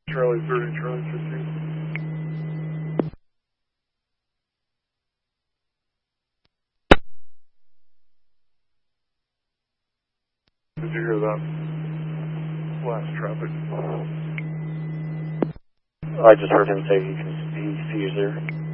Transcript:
Charlie 30, Charlie 15. Did you hear that? Last traffic. I just heard him say he sees her.